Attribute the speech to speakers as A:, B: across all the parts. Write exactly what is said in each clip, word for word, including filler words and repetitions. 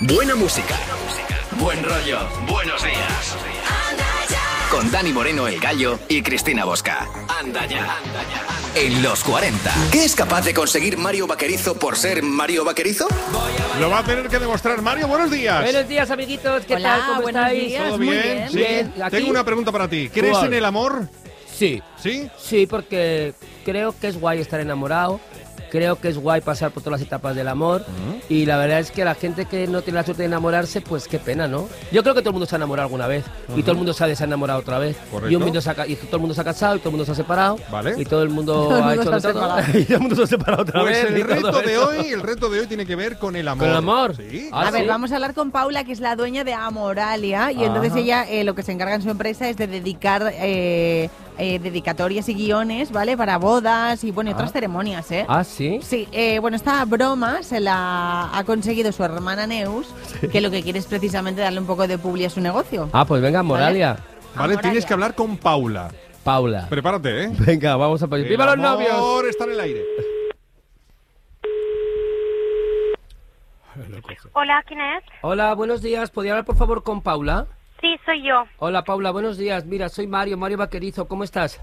A: Buena música. Buen rollo. Buenos días. Con Dani Moreno, el Gallo, y Cristina Bosca. Anda ya. En los cuarenta. ¿Qué es capaz de conseguir Mario Vaquerizo por ser Mario Vaquerizo?
B: Lo va a tener que demostrar. Mario, buenos días.
C: Buenos días, amiguitos. ¿Qué
D: Hola,
C: tal? ¿Cómo
D: buenos
C: estáis?
D: días.
B: ¿Todo
D: Muy
B: bien?
D: bien.
B: Sí.
C: Bien, aquí-
B: Tengo una pregunta para ti. ¿Crees
C: ¿Cuál?
B: en el amor?
C: Sí.
B: ¿Sí?
C: Sí, porque creo que es guay estar enamorado. Creo que es guay pasar por todas las etapas del amor.
B: Uh-huh.
C: Y la verdad es que la gente que no tiene la suerte de enamorarse, pues qué pena, ¿no? Yo creo que todo el mundo se ha enamorado alguna vez.
B: Uh-huh.
C: Y todo el mundo se ha desenamorado otra vez.
B: Correcto.
C: Y, un mundo se ha, ca- y todo el mundo se ha casado y todo el mundo se ha separado.
B: Vale.
C: Y todo el mundo
D: Todo el
C: ha
D: mundo
C: hecho
D: se
C: de
D: ha
C: todo.
D: separado.
C: Y todo el mundo se ha separado otra
B: Pues
C: vez.
B: el
C: y todo
B: reto de
C: eso.
B: hoy, el reto de hoy tiene que ver con el amor.
C: ¿Con el amor?
B: Sí.
C: Ah,
D: A ver,
C: ¿sí?
D: vamos a hablar con Paula, que es la dueña de Amoralia, y
C: Ajá.
D: entonces ella eh, lo que se encarga en su empresa es de dedicar eh, eh, dedicatorias y guiones, ¿vale? Para bodas y bueno, y otras
C: Ah.
D: ceremonias, ¿eh?
C: Ah, ¿sí?
D: Sí, eh, bueno, esta broma se la ha conseguido su hermana Neus, que lo que quiere es precisamente darle un poco de publi a su negocio.
C: Ah, pues venga, Moralia.
B: Vale,
D: Amoralia.
B: tienes que hablar con Paula.
C: Paula.
B: Prepárate, ¿eh?
C: Venga, vamos a poner. ¡Viva los
B: El
C: novios!
B: amor está en el aire.
E: Hola, ¿quién es?
C: Hola, buenos días. ¿Podría hablar por favor con Paula?
E: Sí, soy yo.
C: Hola Paula, buenos días. Mira, soy Mario, Mario Vaquerizo. ¿Cómo estás?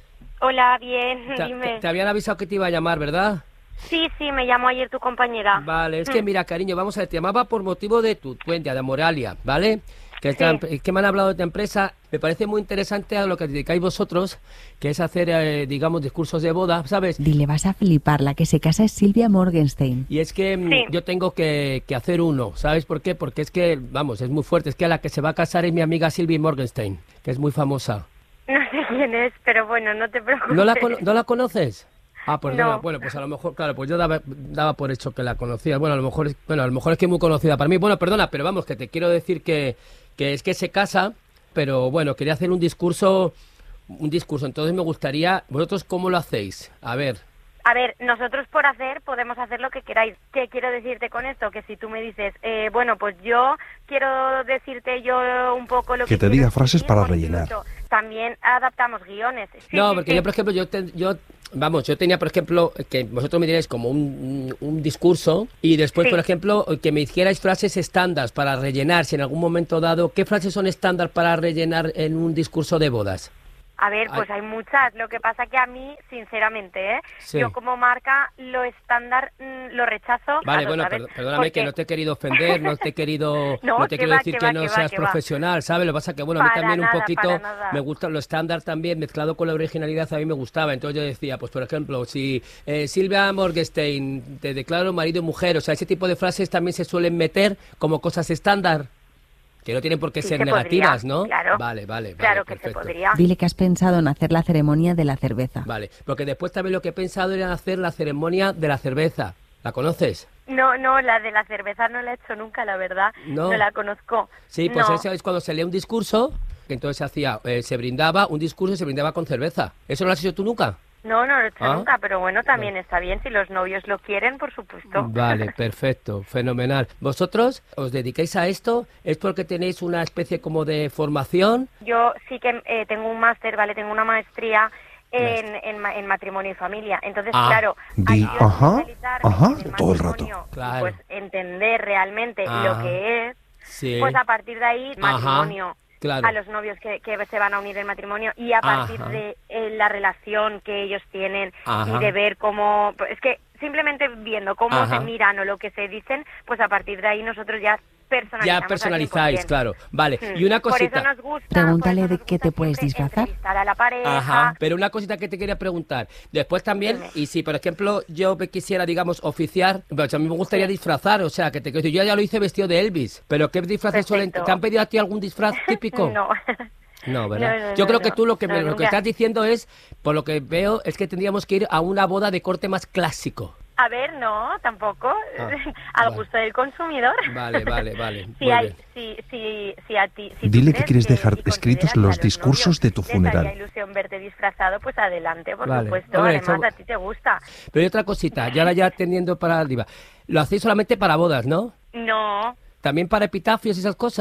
E: Hola, bien,
C: Te,
E: dime.
C: te- te habían avisado que te iba a llamar, ¿verdad?
E: Sí, sí, me llamó ayer tu compañera.
C: Vale, es que
E: Mm.
C: mira, cariño, vamos a ver, te llamaba por motivo de tu cuenta, de Amoralia, ¿vale? Que, esta
E: Sí.
C: empre- que me han hablado de tu empresa. Me parece muy interesante a lo que dedicáis vosotros, que es hacer, eh, digamos, discursos de boda, ¿sabes?
D: Dile, vas a flipar, la que se casa es Silvia Morgenstein.
C: Y es que mm,
E: Sí.
C: yo tengo que, que hacer uno, ¿sabes por qué? Porque es que, vamos, es muy fuerte. Es que a la que se va a casar es mi amiga Silvia Morgenstein, que es muy famosa.
E: No sé quién es, pero bueno, no te preocupes.
C: ¿No la, cono- ¿no la conoces? Ah, pues
E: No.
C: no. Bueno, pues a lo mejor, claro, pues yo daba, daba por hecho que la conocías. Bueno, a lo mejor es, bueno, a lo mejor es que es muy conocida para mí. Bueno, perdona, pero vamos, que te quiero decir que, que es que se casa, pero bueno, quería hacer un discurso, un discurso. Entonces me gustaría, ¿vosotros cómo lo hacéis? A ver.
E: A ver, nosotros por hacer podemos hacer lo que queráis. ¿Qué quiero decirte con esto? Que si tú me dices, eh, bueno, pues yo quiero decirte yo un poco lo que
F: Que te
E: quiero
F: diga frases
E: decir,
F: para
E: pues
F: rellenar.
E: incluso También adaptamos guiones. Sí,
C: No,
E: sí,
C: porque
E: sí.
C: yo, por ejemplo, yo, te- yo, vamos, yo tenía, por ejemplo, que vosotros me diréis como un, un, un discurso y después,
E: Sí.
C: por ejemplo, que me hicierais frases estándar para rellenar, si en algún momento dado, ¿qué frases son estándar para rellenar en un discurso de bodas?
E: A ver, pues hay muchas. Lo que pasa que a mí, sinceramente, ¿eh?
C: Sí.
E: Yo como marca lo estándar mm, lo rechazo.
C: Vale,
E: claro,
C: bueno,
E: ¿sabes?
C: per- perdóname que
E: Porque-
C: no te he querido ofender, no te he querido,
E: No,
C: no te
E: que
C: quiero
E: va,
C: decir
E: que
C: que
E: va,
C: no
E: que va,
C: seas
E: que va.
C: profesional, ¿sabes? Lo que pasa que, bueno, a mí
E: Para
C: también
E: nada,
C: un poquito
E: para nada.
C: me gusta lo estándar también, mezclado con la originalidad, a mí me gustaba. Entonces yo decía, pues por ejemplo, si eh, Silvia Morgenstein te declaro marido y mujer, o sea, ese tipo de frases también se suelen meter como cosas estándar, que no tienen por qué
E: Sí,
C: ser
E: se
C: negativas,
E: podría,
C: ¿no?
E: claro.
C: Vale, vale, vale,
E: Claro que
C: perfecto.
E: se podría.
D: Dile que has pensado en hacer la ceremonia de la cerveza.
C: Vale, porque después también lo que he pensado era hacer la ceremonia de la cerveza. ¿La conoces?
E: No, no, la de la cerveza no la he hecho nunca, la verdad.
C: No.
E: No, la conozco.
C: Sí, pues
E: No.
C: eso es cuando se lee un discurso, que entonces se hacía, eh, se brindaba un discurso y se brindaba con cerveza. ¿Eso no lo has hecho tú nunca?
E: No, no lo he hecho
C: Ah.
E: nunca, pero bueno, también está bien. Si los novios lo quieren, por supuesto.
C: Vale, perfecto, fenomenal. ¿Vosotros os dedicáis a esto? ¿Es porque tenéis una especie como de formación?
E: Yo sí que eh, tengo un máster, ¿vale? Tengo una maestría en, en, ma- en matrimonio y familia. Entonces,
C: Ah.
E: claro,
F: Di,
E: al yo
F: ajá,
E: especializarme
F: ajá,
E: en el
F: todo el rato.
E: matrimonio y,
C: Claro.
E: pues entender realmente
C: Ah.
E: lo que es,
C: Sí.
E: pues a partir de ahí, matrimonio.
C: claro.
E: A los novios que, que se van a unir en matrimonio y a partir
C: Ajá.
E: de eh, la relación que ellos tienen
C: Ajá.
E: y de ver cómo... pues, es que simplemente viendo cómo
C: Ajá.
E: se miran o lo que se dicen, pues a partir de ahí nosotros ya personalizamos.
C: Ya personalizáis,
E: al cien por cien.
C: claro. Vale,
E: Mm.
C: y una
E: Por eso
C: cosita.
E: nos gusta,
D: Pregúntale
E: por eso
D: de
E: nos
D: qué
E: gusta
D: te puedes
E: siempre
D: disfrazar.
E: entrevistar a la pareja.
C: Ajá, pero una cosita que te quería preguntar. Después también,
E: Dime.
C: y si por ejemplo yo me quisiera, digamos, oficiar, pues a mí me gustaría
E: Sí.
C: disfrazar, o sea, que te quiero decir, yo ya lo hice vestido de Elvis, pero ¿qué disfraces suelen...
E: Perfecto.
C: ¿Te han pedido a ti algún disfraz típico?
E: No.
C: No, ¿verdad?
E: No, no,
C: Yo
E: no,
C: creo que
E: no.
C: tú lo que,
E: No,
C: me- lo que
E: nunca.
C: estás diciendo es, por lo que veo, es que tendríamos que ir a una boda de corte más clásico.
E: A ver, no, tampoco.
C: Ah,
E: Al
C: vale.
E: gusto del consumidor.
C: Vale, vale, vale.
E: Si
C: Muy
E: hay,
C: bien.
E: si, si, si a ti, si tú
F: Dile que
E: crees
F: quieres dejar
E: y
F: escritos
E: consideras que a
F: los discursos
E: novios
F: de tu
E: les
F: funeral.
E: haría ilusión verte disfrazado, pues adelante, por
C: Vale.
E: supuesto.
C: Hombre,
E: Además,
C: eso-
E: a ti te gusta.
C: Pero hay otra cosita, y ahora ya teniendo para arriba. Lo hacéis solamente para bodas, ¿no?
E: No.
C: También para epitafios y esas cosas.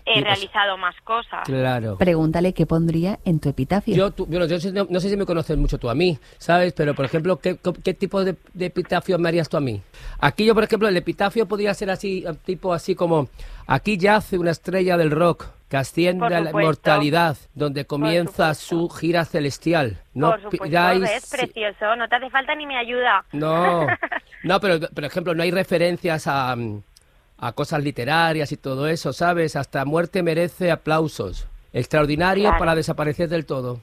E: he realizado más cosas.
C: Claro.
D: Pregúntale qué pondría en tu epitafio.
C: Yo, tú, bueno, yo no, no sé si me conoces mucho tú a mí, ¿sabes? Pero, por ejemplo, ¿qué, qué tipo de, de epitafio me harías tú a mí? Aquí yo, por ejemplo, el epitafio podría ser así, tipo así como: aquí yace una estrella del rock que asciende a la inmortalidad, donde comienza su gira celestial. No
E: Por supuesto,
C: pidáis...
E: es precioso, no te hace falta ni mi ayuda.
C: No, no, pero, por ejemplo, no hay referencias a, a cosas literarias y todo eso, ¿sabes? Hasta muerte merece aplausos. Extraordinario
E: Claro.
C: para desaparecer del todo.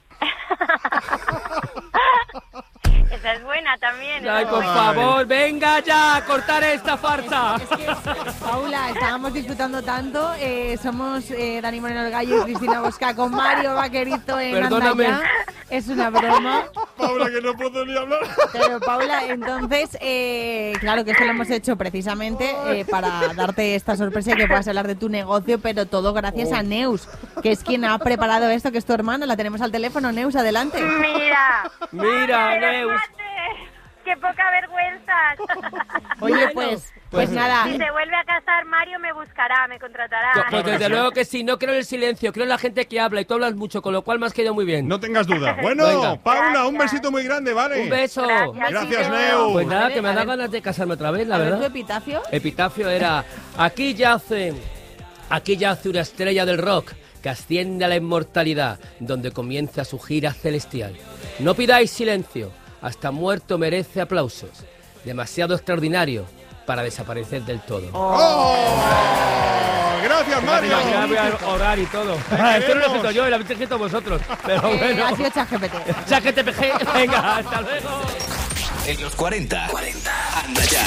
E: Esa es buena también. esa
C: Ay,
E: es
C: por
E: buena.
C: favor, venga ya a cortar esta farsa.
D: Es que, Paula, estábamos disfrutando tanto. eh, somos eh, Dani Moreno el Gallo y Cristina Bosca con Mario Vaquerito en
C: Perdóname.
D: Anda Ya. Es una broma.
B: Paula, que no puedo ni hablar.
D: Pero Paula, entonces, eh, claro que esto lo hemos hecho precisamente eh, para darte esta sorpresa y que puedas hablar de tu negocio, pero todo gracias a Neus, que es quien ha preparado esto, que es tu hermana. La tenemos al teléfono. Neus, adelante.
E: Mira.
C: Mira,
E: Ay,
C: Neus.
E: mate. ¡Qué poca vergüenza!
D: Oye,
C: Bueno,
D: pues, pues,
C: pues
D: nada.
E: Si se vuelve a casar, Mario me buscará, me contratará.
C: Pues desde luego que sí, no creo en el silencio, creo en la gente que habla y tú hablas mucho, con lo cual me has quedado muy bien.
B: No tengas duda. Bueno,
C: Venga.
B: Paula, un
E: Gracias.
B: besito muy grande, ¿vale?
C: Un beso.
E: Gracias.
B: Gracias,
E: Besito.
B: Neus.
C: Pues nada,
D: A ver,
C: que me
D: a
C: da
D: ver.
C: ganas de casarme otra vez, la
D: A ver,
C: verdad.
D: tu epitafio.
C: Epitafio era: aquí yace, aquí yace una estrella del rock que asciende a la inmortalidad, donde comienza su gira celestial. No pidáis silencio, hasta muerto merece aplausos. Demasiado extraordinario para desaparecer del todo.
B: ¡Oh! Gracias, Mario.
C: Ya voy a orar y todo. Esto no lo he
B: queremos.
C: escrito yo, lo habéis escrito vosotros. Pero
D: Eh,
C: bueno.
D: ha sido ChatGPT.
C: Ya que te pejé, venga, hasta luego.
A: En los cuarenta. Anda ya.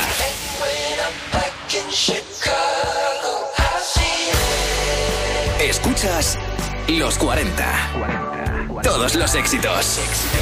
A: Escuchas Los cuarenta. Todos los éxitos.